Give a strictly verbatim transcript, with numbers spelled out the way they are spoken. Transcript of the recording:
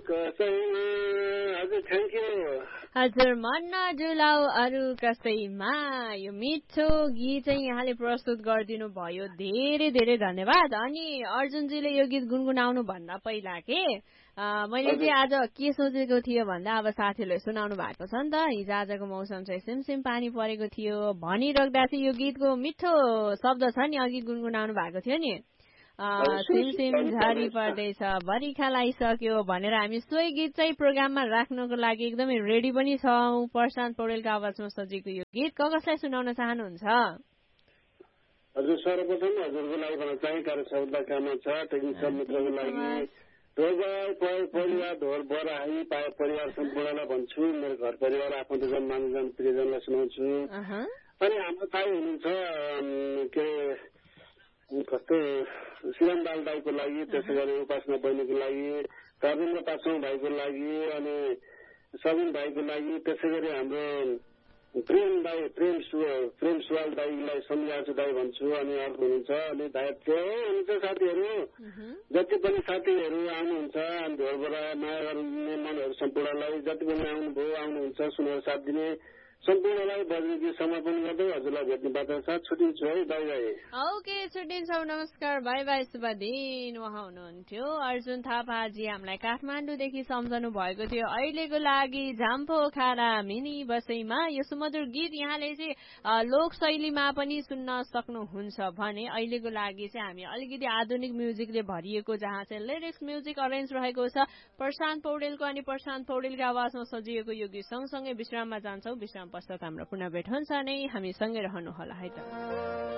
कसैमा हजुर thank you हजुर मन नडुलाऊ अरू कसैमा यो मिठो गीत चाहिँ यहाँले प्रस्तुत गरिदिनु भयो धेरै धेरै धन्यवाद। अनि अर्जुनजीले यो गीत गुनगुनाउनु भन्दा पहिला के मैले चाहिँ आज के सोचेको थियो भन्दा अब साथीहरूले सुनाउनु भएको छ नि त हिजो आजको मौसम चाहिँ सिमसिम पानी परेको थियो भनिराख्दा चाहिँ यो गीतको मिठो शब्द छ नि अघि गुनगुनाउनु भएको थियो नि सिमसिम झरी पर्दैछ बरिखा लागिसक्यो भनेर हामी सोही गीत चाहिँ प्रोग्राममा राख्नको लागि एकदमै रेडी पनि छौँ। प्रशान्त पौडेलको आवाजमा सजिएको यो गीत क कसलाई सुनाउन चाहनुहुन्छ? हजुर सर्वप्रथम हजुरको लागि भन्न चाहे कार्यक्रममा काममा छ टेक्निसियन मित्रको लागि ढोल परिवार ढोल बराही परिवार सम्पूर्णलाई भन्छु मेरो घर परिवार आफन्तजन मानिजन प्रियजनलाई सुनाउँछु। अनि हाम्रो दाइ हुनुहुन्छ के कस्तो श्रीराम दाल दाईको लागि त्यसै गरी उपासना बहिनीको लागि रविन्द्र पासवान भाइको लागि अनि सबिन भाइको लागि त्यसै गरी हाम्रो प्रेम दाई प्रेम प्रेम सुवाल दाईलाई सम्झाएको दाई भन्छु। अनि अर्को हुनुहुन्छ अनि दाई हुनुहुन्छ साथीहरू जति पनि साथीहरू आउनुहुन्छ अनि ढोलबाट माया गर्ने मनहरू सम्पूर्णलाई जति पनि आउनुभयो आउनुहुन्छ सुनेर साथ दिने सम्पूर्णलाई बजेकी समर्पण गर्दै हजुरलाई भेट्ने बाटो छ। छुट्टिन्छु है बाई बाई। ओके छुट्टिन्छौँ नमस्कार बाई बाई शुभ दिन। उहाँ हुनुहुन्थ्यो अर्जुन थापाजी हामीलाई काठमाडौँदेखि सम्झनु भएको थियो अहिलेको लागि झाम्पो खारा मिनी बसैमा यो सुमधुर गीत यहाँले चाहिँ लोक शैलीमा पनि सुन्न सक्नुहुन्छ भने अहिलेको लागि चाहिँ हामी अलिकति आधुनिक म्युजिकले भरिएको जहाँ चाहिँ लिरिक्स म्युजिक अरेन्ज रहेको छ प्रशान्त पौडेलको अनि प्रशान्त पौडेलको आवाजमा सजिएको यो गीत सँगसँगै विश्राममा जान्छौँ। विश्राम पश्चात हाम्रो पुनः भेट हुन्छ नै हामी सँगै रहनु होला है त।